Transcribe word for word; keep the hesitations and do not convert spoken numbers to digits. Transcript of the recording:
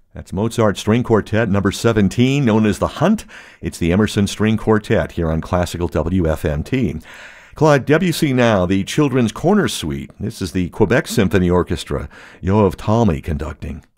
That's Mozart String Quartet number seventeen, known as The Hunt. It's the Emerson String Quartet here on Classical W F M T. Claude Debussy now, the Children's Corner Suite. This is the Quebec Symphony Orchestra, Yoav Talmy conducting.